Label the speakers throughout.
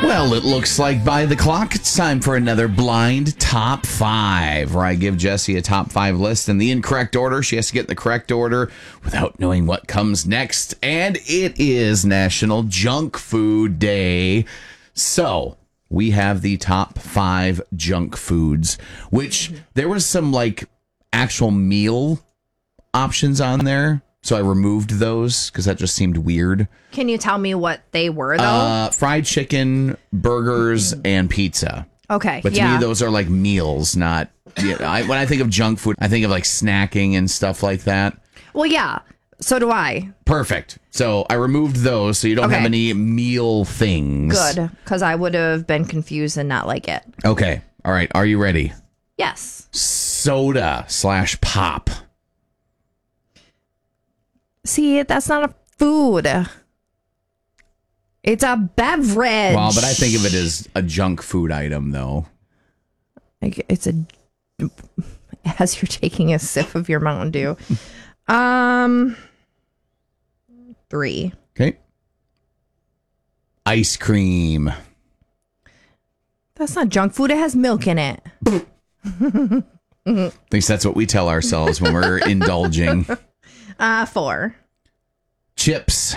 Speaker 1: Well, it looks like by the clock, it's time for another blind top 5, where I give Jessie a top 5 list in the incorrect order. She has to get in the correct order without knowing what comes next. And it is National Junk Food Day. So we have the top 5 junk foods, which there was some like actual meal options on there. So I removed those because that just seemed weird.
Speaker 2: Can you tell me what they were, though?
Speaker 1: Fried chicken, burgers, and pizza.
Speaker 2: Okay,
Speaker 1: But to me, those are like meals, not... when I think of junk food, I think of like snacking and stuff like that.
Speaker 2: Well, yeah. So do I.
Speaker 1: Perfect. So I removed those so you don't have any meal things.
Speaker 2: Good, because I would have been confused and not like it.
Speaker 1: Okay. All right. Are you ready?
Speaker 2: Yes.
Speaker 1: Soda/pop.
Speaker 2: See, that's not a food. It's a beverage.
Speaker 1: Well, but I think of it as a junk food item, though.
Speaker 2: It's as you're taking a sip of your Mountain Dew. 3.
Speaker 1: Okay. Ice cream.
Speaker 2: That's not junk food. It has milk in it.
Speaker 1: At least that's what we tell ourselves when we're indulging.
Speaker 2: 4.
Speaker 1: Chips.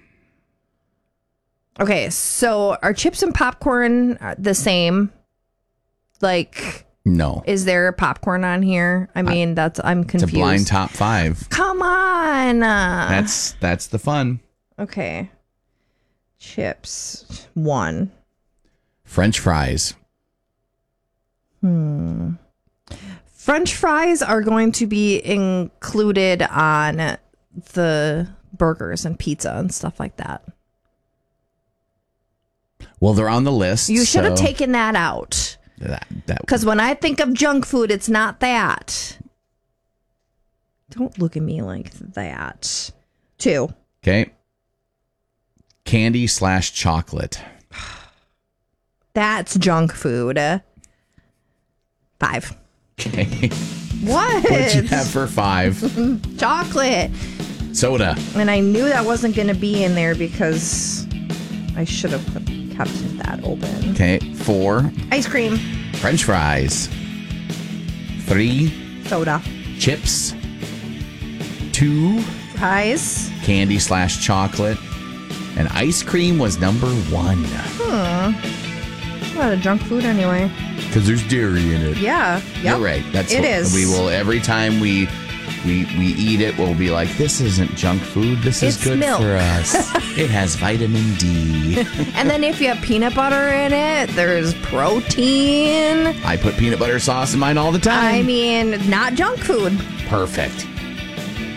Speaker 2: Okay, so are chips and popcorn the same? Like,
Speaker 1: no.
Speaker 2: Is there popcorn on here? I mean, I'm confused.
Speaker 1: It's a blind top 5.
Speaker 2: Come on.
Speaker 1: That's the fun.
Speaker 2: Okay. Chips. 1.
Speaker 1: French fries.
Speaker 2: French fries are going to be included on the burgers and pizza and stuff like that.
Speaker 1: Well, they're on the list.
Speaker 2: You should have taken that out. Because when I think of junk food, it's not that. Don't look at me like that. 2.
Speaker 1: Okay. Candy/chocolate.
Speaker 2: That's junk food. 5.
Speaker 1: Okay.
Speaker 2: What?
Speaker 1: What'd you have for 5?
Speaker 2: Chocolate.
Speaker 1: Soda.
Speaker 2: And I knew that wasn't going to be in there because I should have kept that open.
Speaker 1: Okay. 4.
Speaker 2: Ice cream.
Speaker 1: French fries. 3.
Speaker 2: Soda.
Speaker 1: Chips. 2.
Speaker 2: Fries.
Speaker 1: Candy/chocolate. And ice cream was number 1.
Speaker 2: Not a junk food anyway.
Speaker 1: Because there's dairy in it.
Speaker 2: Yeah. Yep.
Speaker 1: You're right.
Speaker 2: It is.
Speaker 1: We will, every time we eat it, we'll be like, this isn't junk food. This is good
Speaker 2: milk.
Speaker 1: for us. It has vitamin D.
Speaker 2: And then if you have peanut butter in it, there's protein.
Speaker 1: I put peanut butter sauce in mine all the time.
Speaker 2: I mean, not junk food.
Speaker 1: Perfect.